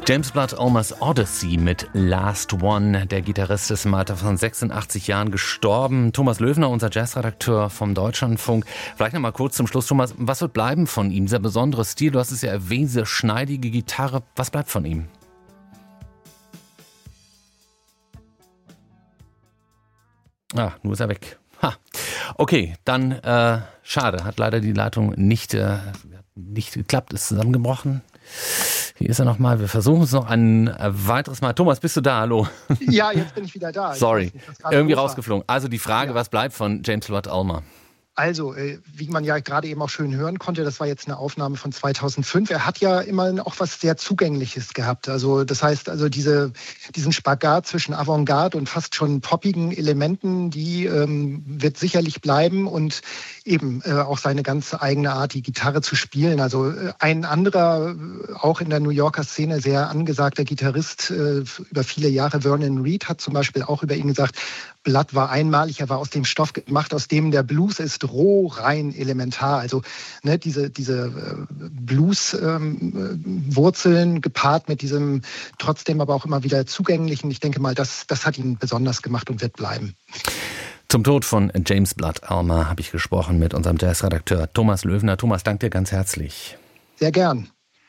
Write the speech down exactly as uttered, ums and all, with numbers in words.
James Blood Ulmer's Odyssey mit Last One. Der Gitarrist ist im Alter von sechsundachtzig Jahren gestorben. Thomas Löwner, unser Jazzredakteur vom Deutschlandfunk. Vielleicht noch mal kurz zum Schluss, Thomas, was wird bleiben von ihm? Dieser besondere Stil, du hast es ja erwähnt, diese schneidige Gitarre. Was bleibt von ihm? Ah, nur ist er weg. Ha. Okay, dann äh, schade, hat leider die Leitung nicht, äh, nicht geklappt, ist zusammengebrochen. Hier ist er nochmal. Wir versuchen es noch ein weiteres Mal. Thomas, bist du da? Hallo. Ja, jetzt bin ich wieder da. Sorry, nicht, irgendwie rausgeflogen. Also die Frage, ja. was bleibt von James Blood Ulmer? Also, wie man ja gerade eben auch schön hören konnte, das war jetzt eine Aufnahme von zweitausendfünf. Er hat ja immerhin auch was sehr Zugängliches gehabt. Also das heißt, also diese, diesen Spagat zwischen Avantgarde und fast schon poppigen Elementen, die ähm, wird sicherlich bleiben und eben äh, auch seine ganz eigene Art, die Gitarre zu spielen. Also äh, ein anderer, auch in der New Yorker Szene sehr angesagter Gitarrist äh, über viele Jahre, Vernon Reid, hat zum Beispiel auch über ihn gesagt, Blood war einmalig, er war aus dem Stoff gemacht, aus dem der Blues ist, roh, rein, elementar. Also ne, diese, diese äh, Blues-Wurzeln ähm, gepaart mit diesem trotzdem aber auch immer wieder zugänglichen. Ich denke mal, das, das hat ihn besonders gemacht und wird bleiben. Zum Tod von James Blood Ulmer habe ich gesprochen mit unserem Jazzredakteur Thomas Löwner. Thomas, danke dir ganz herzlich. Sehr gern.